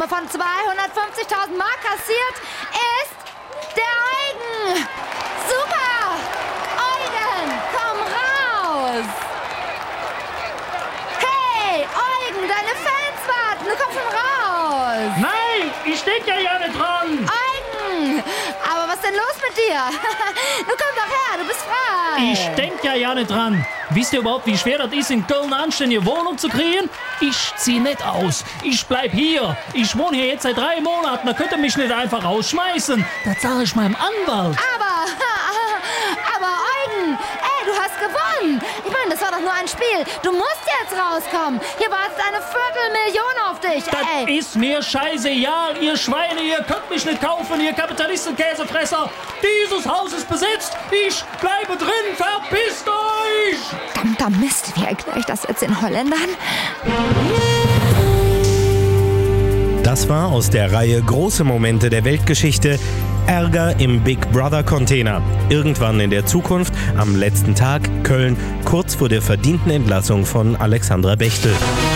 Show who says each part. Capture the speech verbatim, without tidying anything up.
Speaker 1: Summe von zweihundertfünfzigtausend Mark kassiert, ist der Eugen. Super! Eugen, komm raus! Hey, Eugen, deine Fans warten, du kommst schon raus!
Speaker 2: Nein, ich denk ja ja nicht dran!
Speaker 1: Eugen, aber was ist denn los mit dir? Du komm doch her, du bist frei!
Speaker 2: Ich denk ja ja nicht dran. Wisst ihr überhaupt, wie schwer das ist, in Köln eine anständige Wohnung zu kriegen? Ich zieh nicht aus. Ich bleib hier. Ich wohne hier jetzt seit drei Monaten. Da könnt ihr mich nicht einfach rausschmeißen. Das sage ich meinem Anwalt.
Speaker 1: Aber, aber Eugen, ey, du hast gewonnen. Ich meine, das war doch nur ein Spiel. Du musst jetzt rauskommen. Hier wartet eine Viertelmillion auf dich,
Speaker 2: Das
Speaker 1: ey.
Speaker 2: ist mir scheißegal, ihr Schweine. Ihr könnt mich nicht kaufen, ihr Kapitalisten-Käsefresser. Dieses Haus ist besetzt. Ich bleibe drin. Verpisst euch!
Speaker 1: Verdammter Mist, wie erkläre ich das jetzt den Holländern?
Speaker 3: Das war aus der Reihe Große Momente der Weltgeschichte Ärger im Big Brother Container. Irgendwann in der Zukunft, am letzten Tag, Köln, kurz vor der verdienten Entlassung von Alexandra Bechtel.